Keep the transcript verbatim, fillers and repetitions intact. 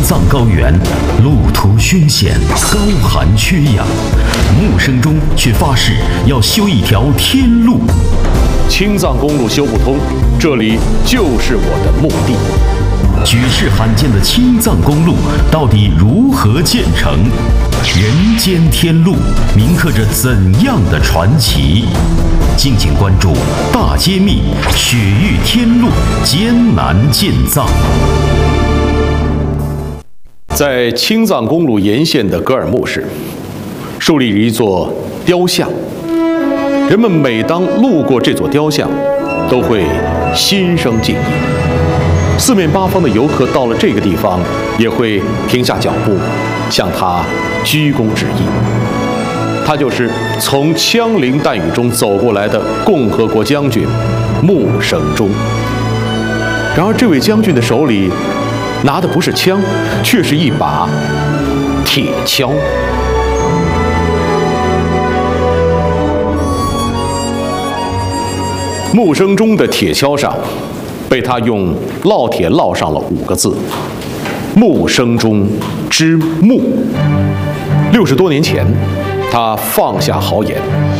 藏高原，路途凶险，高寒缺氧，木生中却发誓要修一条天路。 青藏公路修不通，这里就是我的墓地。 举世罕见的青藏公路到底如何建成？人间天路铭刻着怎样的传奇？敬请关注《大揭秘：雪域天路艰难建藏》。 在青藏公路沿线的格尔木市，树立着一座雕像。人们每当路过这座雕像，都会心生敬意。四面八方的游客到了这个地方，也会停下脚步，向他鞠躬致意。他就是从枪林弹雨中走过来的共和国将军穆生中。然而，这位将军的手里拿的不是枪，却是一把铁锹。穆生中的铁锹上，被他用烙铁烙上了五个字：穆生中之墓。六十多年前，他放下豪言，